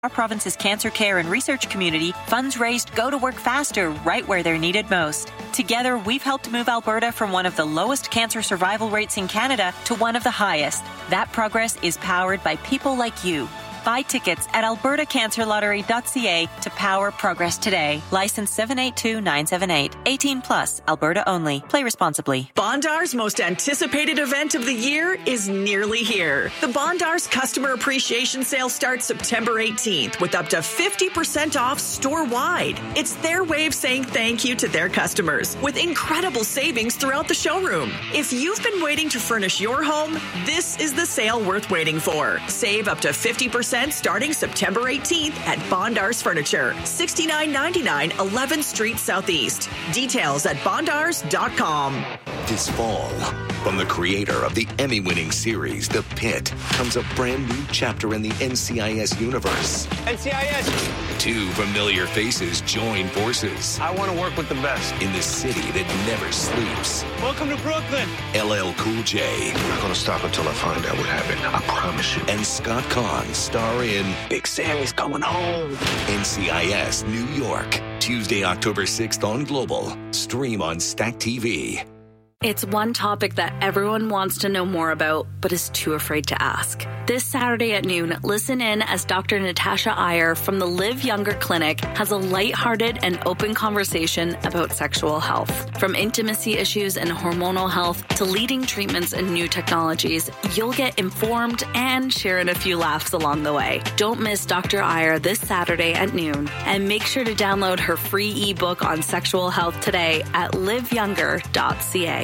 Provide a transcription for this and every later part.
Our province's cancer care and research community, funds raised go to work faster right where they're needed most. Together, we've helped move Alberta from one of the lowest cancer survival rates in Canada to one of the highest. That progress is powered by people like you. Buy tickets at albertacancerlottery.ca to power progress today. License 782978. 18 plus. Alberta only. Play responsibly. Bondar's most anticipated event of the year is nearly here. The Bondar's Customer Appreciation Sale starts September 18th with up to 50% off store-wide. It's their way of saying thank you to their customers with incredible savings throughout the showroom. If you've been waiting to furnish your home, this is the sale worth waiting for. Save up to 50% starting September 18th at Bondar's Furniture, 6999 11th Street Southeast. Details at bondars.com. This fall, from the creator of the Emmy-winning series The Pit, comes a brand new chapter in the NCIS universe. NCIS! Two familiar faces join forces. I want to work with the best. In the city that never sleeps. Welcome to Brooklyn. LL Cool J. I'm not going to stop until I find out what happened. I promise you. And Scott Conn star in Big Sammy's coming home. NCIS New York. Tuesday, October 6th on Global. Stream on Stack TV. It's one topic that everyone wants to know more about, but is too afraid to ask. This Saturday at noon, listen in as Dr. Natasha Iyer from the Live Younger Clinic has a lighthearted and open conversation about sexual health. From intimacy issues and hormonal health to leading treatments and new technologies, you'll get informed and share in a few laughs along the way. Don't miss Dr. Iyer this Saturday at noon, and make sure to download her free ebook on sexual health today at liveyounger.ca.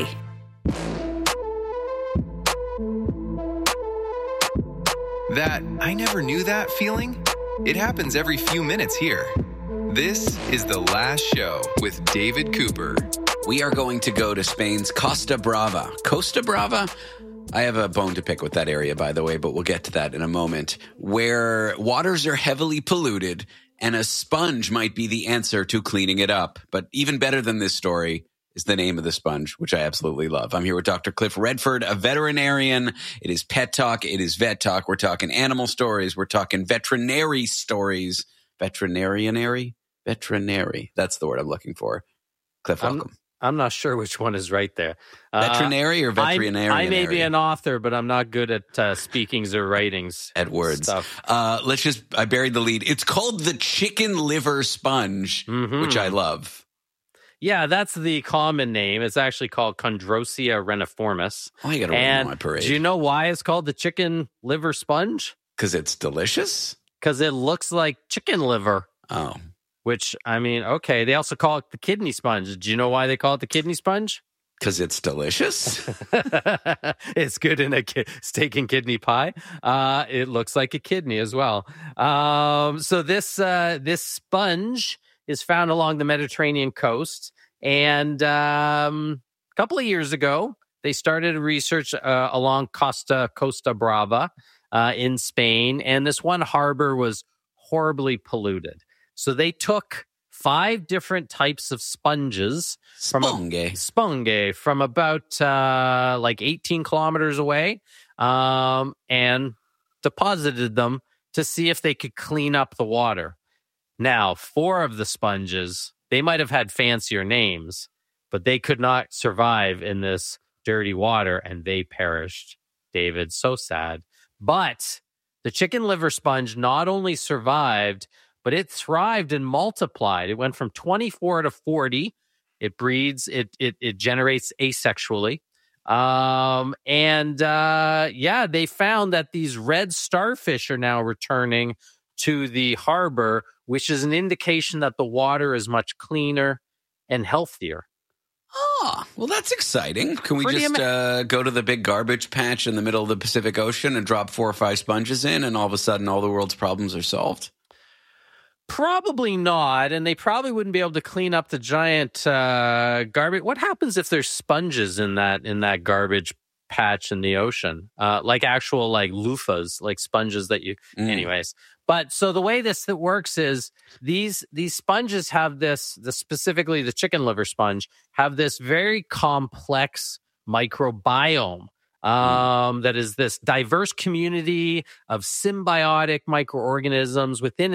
That I never knew that feeling? It happens every few minutes here. This is The Last Show with David Cooper. We are going to go to Spain's Costa Brava. Costa Brava? I have a bone to pick with that area, by the way, but we'll get to that in a moment. Where waters are heavily polluted and a sponge might be the answer to cleaning it up. But even better than this story is the name of the sponge, which I absolutely love. I'm here with Dr. Cliff Redford, a veterinarian. It is Pet Talk. It is Vet Talk. We're talking animal stories. We're talking veterinary stories. Veterinary? That's the word I'm looking for. Cliff, welcome. I'm not sure which one is right there. Veterinary or veterinarian? I may be an author, but I'm not good at speakings or writings. At words. Stuff. I buried the lead. It's called the chicken liver sponge, which I love. Yeah, that's the common name. It's actually called Chondrosia reniformis. Oh, you got to run my parade. Do you know why it's called the chicken liver sponge? Because it's delicious? Because it looks like chicken liver. Oh. Which, I mean, okay. They also call it the kidney sponge. Do you know why they call it the kidney sponge? Because it's delicious? It's good in a steak and kidney pie. It looks like a kidney as well. So this sponge is found along the Mediterranean coast. And a couple of years ago, they started research along Costa Brava in Spain. And this one harbor was horribly polluted. So they took 5 different types of sponges from about like 18 kilometers away and deposited them to see if they could clean up the water. Now, 4 of the sponges, they might have had fancier names, but they could not survive in this dirty water, and they perished. David, so sad. But the chicken liver sponge not only survived, but it thrived and multiplied. It went from 24 to 40. It breeds, it generates asexually. They found that these red starfish are now returning to the harbor, which is an indication that the water is much cleaner and healthier. Oh, well, that's exciting. Can we go to the big garbage patch in the middle of the Pacific Ocean and drop 4 or 5 sponges in, and all of a sudden all the world's problems are solved? Probably not, and they probably wouldn't be able to clean up the giant garbage. What happens if there's sponges in that garbage patch in the ocean? Like actual like loofahs, like sponges that you... Anyways. But so the way this works is these sponges have specifically the chicken liver sponge, have this very complex microbiome that is this diverse community of symbiotic microorganisms within